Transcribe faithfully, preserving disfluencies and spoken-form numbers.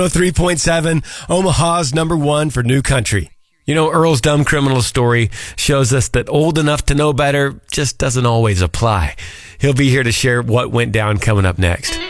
three point seven, Omaha's number one for new country. You know, Earl's dumb criminal story shows us that old enough to know better just doesn't always apply. He'll be here to share what went down coming up next.